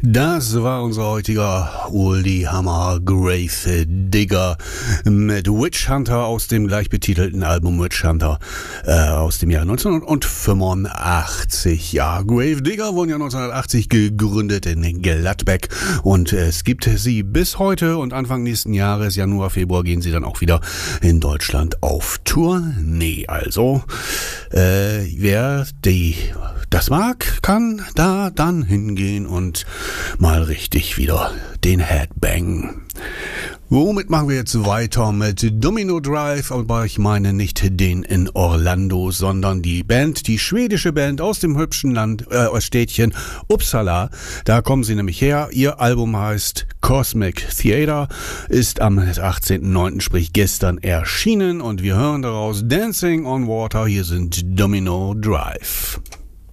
Das war unser heutiger Oldie Hammer Grave Digger mit Witch Hunter aus dem gleichbetitelten Album Witch Hunter aus dem Jahr 1985. Ja, Grave Digger wurden ja 1980 gegründet in Gladbeck und es gibt sie bis heute und Anfang nächsten Jahres, Januar, Februar, gehen sie dann auch wieder in Deutschland auf Tournee. Also, wer das mag, kann da dann hingehen und mal richtig wieder den Headbang. Womit machen wir jetzt weiter? Mit Domino Drive, aber ich meine nicht den in Orlando, sondern die Band, die schwedische Band aus dem hübschen Städtchen Uppsala. Da kommen sie nämlich her. Ihr Album heißt Cosmic Theater, ist am 18.09., sprich gestern, erschienen und wir hören daraus Dancing on Water. Hier sind Domino Drive.